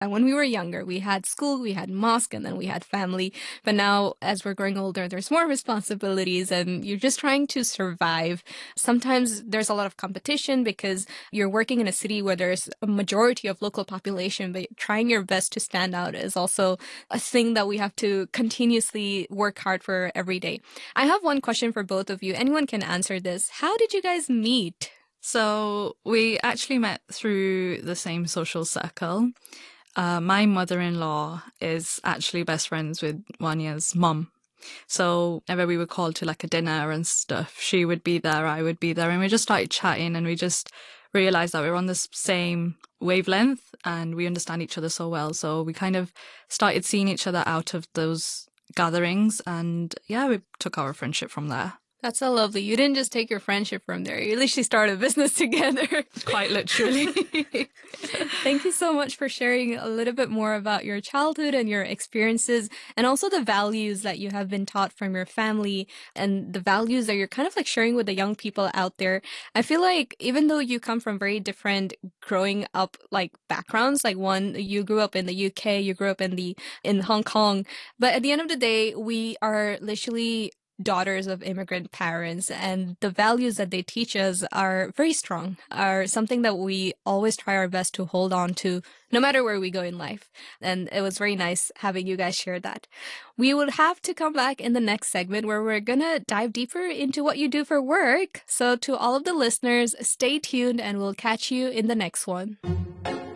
When we were younger, we had school, we had mosque, and then we had family. But now, as we're growing older, there's more responsibilities and you're just trying to survive. Sometimes there's a lot of competition because you're working in a city where there's a majority of local population, but trying your best to stand out is also a thing that we have to continuously work hard for every day. I have one question for both of you. Anyone can answer this. How did you guys meet? So we actually met through the same social circle. My mother-in-law is actually best friends with Wanya's mum. So whenever we were called to like a dinner and stuff, she would be there, I would be there, and we just started chatting and we just realized that we were on the same wavelength and we understand each other so well. So we kind of started seeing each other out of those gatherings and yeah, we took our friendship from there. That's so lovely. You didn't just take your friendship from there. You literally started a business together. Quite literally. Thank you so much for sharing a little bit more about your childhood and your experiences, and also the values that you have been taught from your family and the values that you're kind of like sharing with the young people out there. I feel like even though you come from very different growing up like backgrounds, like one, you grew up in the UK, you grew up in Hong Kong, but at the end of the day, we are literally daughters of immigrant parents, and the values that they teach us are very strong, are something that we always try our best to hold on to no matter where we go in life. And it was very nice having you guys share that. We will have to come back in the next segment where we're gonna dive deeper into what you do for work. So to all of the listeners, stay tuned and we'll catch you in the next one.